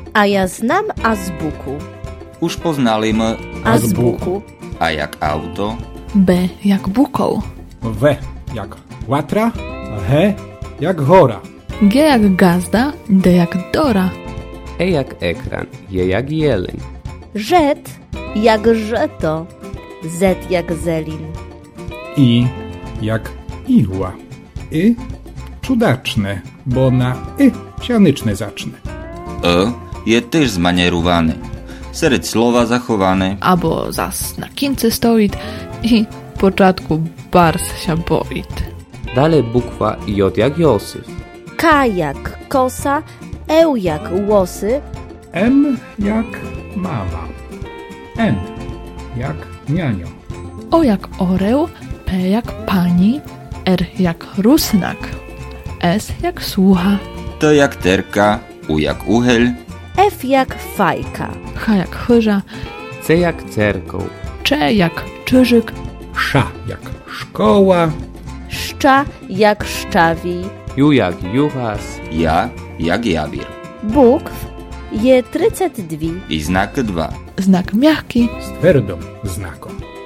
A ja znam azbuku. Už poznaliśmy Azbuku. A jak auto, B jak bukoł, W jak łatra, G jak gora, G jak gazda, D jak dora, E jak ekran, J jak jeleń, Rzet jak żeto. Z jak zelin. I jak igła, cudaczne, bo na sianyczne zacznę. je też zmanierowany. Serед słowa zachowane. albo zas na kince stoit i w początku bars się boit. dalej bukwa J jak Józef, K jak kosa. E jak łosy. M jak mama, N jak nianio, O jak oreł, P jak pani, R jak rusnak, S jak słucha, T jak terka, U jak uchyl, F jak fajka. H jak chyża, C jak cerkoł, Cze jak czyżyk, Sz jak szkoła, Szcza jak szczawi. Ju jak juchas, ja jak jabir. Bukw je 32. I znak 2. znak miachki, z twardą znaką.